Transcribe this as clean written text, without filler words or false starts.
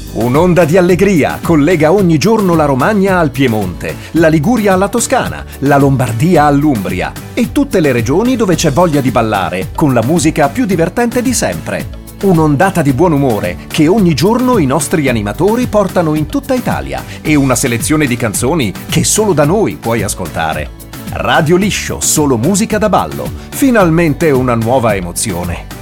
Un'onda di allegria collega ogni giorno la Romagna al Piemonte, la Liguria alla Toscana, la Lombardia all'Umbria e tutte le regioni dove c'è voglia di ballare con la musica più divertente di sempre. Un'ondata di buon umore che ogni giorno i nostri animatori portano in tutta Italia e una selezione di canzoni che solo da noi puoi ascoltare. Radio Liscio, solo musica da ballo. Finalmente una nuova emozione.